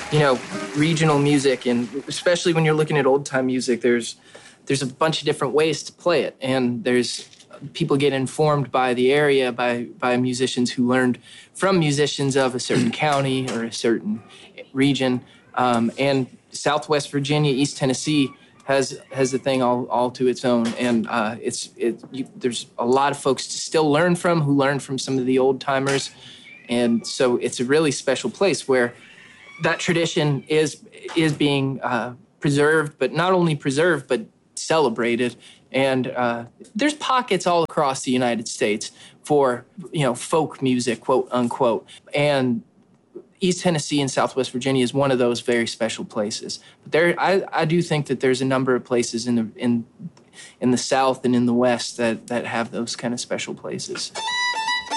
you know, regional music, and especially when you're looking at old time music, there's a bunch of different ways to play it, and there's people get informed by the area, by musicians who learned from musicians of a certain county or a certain region, and Southwest Virginia, East Tennessee has a thing all to its own, and there's a lot of folks to still learn from who learned from some of the old timers, and so it's a really special place where that tradition is being preserved, but not only preserved, but celebrated. And there's pockets all across the United States for, folk music, quote unquote. And East Tennessee and Southwest Virginia is one of those very special places. But I do think that there's a number of places in the South and in the West that have those kind of special places.